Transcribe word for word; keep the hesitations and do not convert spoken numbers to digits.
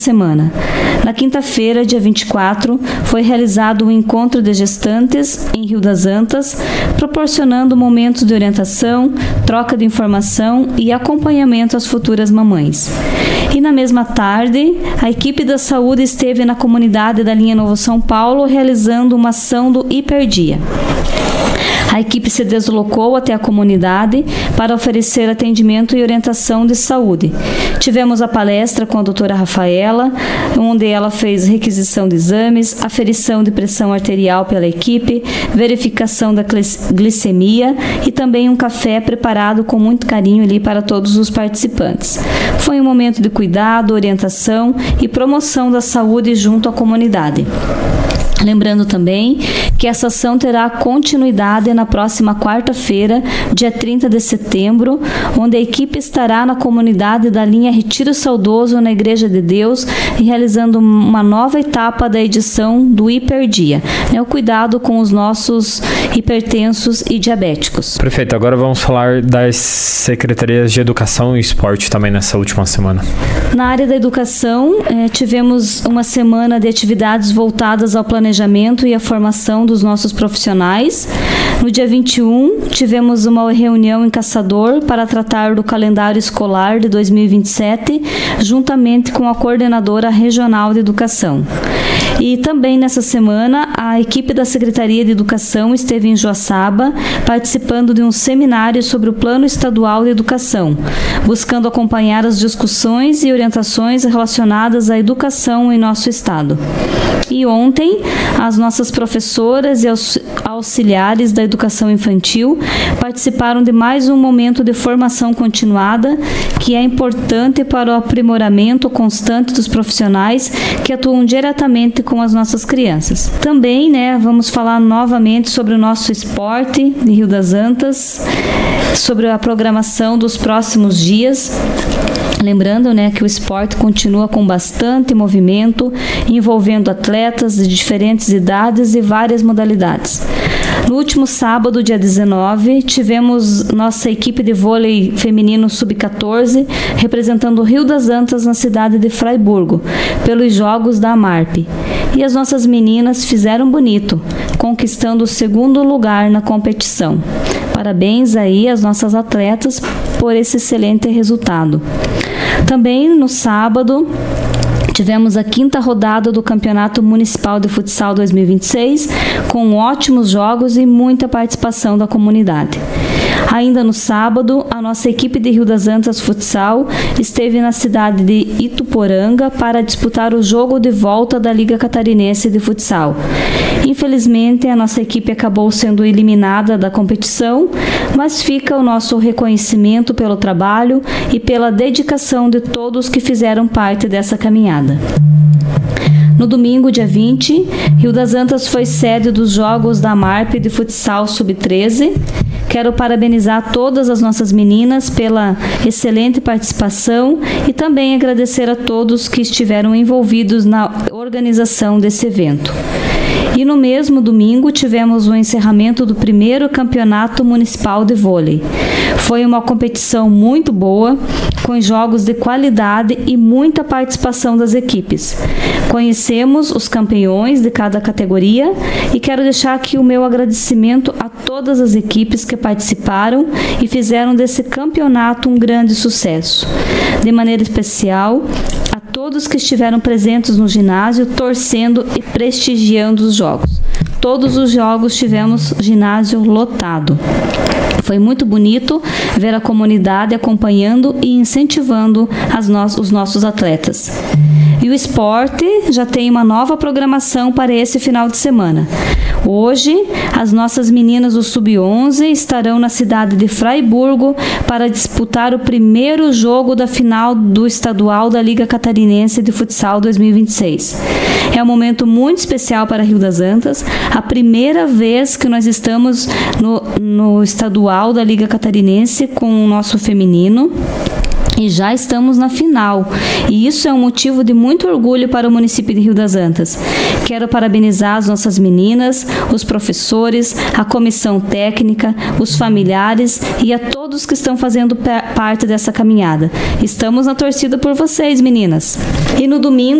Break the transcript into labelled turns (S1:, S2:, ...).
S1: semana. Na quinta-feira, dia vinte e quatro, foi realizado um encontro de gestantes em Rio das Antas, proporcionando momentos de orientação, troca de informação e acompanhamento às futuras mamães. E na mesma tarde, a equipe da saúde esteve na comunidade da linha Novo São Paulo realizando uma ação do Hiperdia. A equipe se deslocou até a comunidade para oferecer atendimento e orientação de saúde. Tivemos a palestra com a doutora Rafaela, onde ela fez requisição de exames, aferição de pressão arterial pela equipe, verificação da glicemia e também um café preparado com muito carinho ali para todos os participantes. Foi um momento de cuidado, orientação e promoção da saúde junto à comunidade. Lembrando também que essa ação terá continuidade na próxima quarta-feira, dia trinta de setembro, onde a equipe estará na comunidade da linha Retiro Saudoso, na Igreja de Deus, realizando uma nova etapa da edição do Hiperdia, né, o cuidado com os nossos hipertensos e diabéticos.
S2: Perfeito, agora vamos falar das secretarias de Educação e Esporte também nessa última semana.
S1: Na área da educação, eh, tivemos uma semana de atividades voltadas ao planejamento e a formação dos nossos profissionais. No dia vinte e um, tivemos uma reunião em Caçador para tratar do calendário escolar de dois mil e vinte e sete, juntamente com a coordenadora regional de educação. E também nessa semana, a equipe da Secretaria de Educação esteve em Joaçaba, participando de um seminário sobre o Plano Estadual de Educação, buscando acompanhar as discussões e orientações relacionadas à educação em nosso estado. E ontem, as nossas professoras e auxiliares da educação infantil participaram de mais um momento de formação continuada, que é importante para o aprimoramento constante dos profissionais que atuam diretamente com as nossas crianças. Também, né, vamos falar novamente sobre o nosso esporte de Rio das Antas, sobre a programação dos próximos dias. Lembrando, né, que o esporte continua com bastante movimento, envolvendo atletas de diferentes idades e várias modalidades. No último sábado, dia dezenove, tivemos nossa equipe de vôlei feminino sub quatorze representando o Rio das Antas na cidade de Fraiburgo, pelos Jogos da AMARP. E as nossas meninas fizeram bonito, conquistando o segundo lugar na competição. Parabéns aí às nossas atletas por esse excelente resultado. Também no sábado, tivemos a quinta rodada do Campeonato Municipal de Futsal dois mil e vinte e seis, com ótimos jogos e muita participação da comunidade. Ainda no sábado, a nossa equipe de Rio das Antas Futsal esteve na cidade de Ituporanga para disputar o jogo de volta da Liga Catarinense de Futsal. Infelizmente, a nossa equipe acabou sendo eliminada da competição, mas fica o nosso reconhecimento pelo trabalho e pela dedicação de todos que fizeram parte dessa caminhada. No domingo, dia vinte, Rio das Antas foi sede dos Jogos da AMARP de Futsal sub treze. Quero parabenizar todas as nossas meninas pela excelente participação e também agradecer a todos que estiveram envolvidos na organização desse evento. E no mesmo domingo tivemos o encerramento do primeiro campeonato municipal de vôlei. Foi uma competição muito boa, com jogos de qualidade e muita participação das equipes. Conhecemos os campeões de cada categoria e quero deixar aqui o meu agradecimento a todas as equipes que participaram e fizeram desse campeonato um grande sucesso. De maneira especial, a todos que estiveram presentes no ginásio, torcendo e prestigiando os jogos. Todos os jogos tivemos ginásio lotado. Foi muito bonito ver a comunidade acompanhando e incentivando as no- os nossos atletas. E o esporte já tem uma nova programação para esse final de semana. Hoje, as nossas meninas do sub onze estarão na cidade de Fraiburgo para disputar o primeiro jogo da final do estadual da Liga Catarinense de Futsal dois mil e vinte e seis. É um momento muito especial para Rio das Antas, a primeira vez que nós estamos no, no estadual da Liga Catarinense com o nosso feminino. e já estamos na final, e isso é um motivo de muito orgulho para o município de Rio das Antas. Quero parabenizar as nossas meninas, os professores, a comissão técnica, os familiares e a todos que estão fazendo parte dessa caminhada. Estamos na torcida por vocês, meninas. E no domingo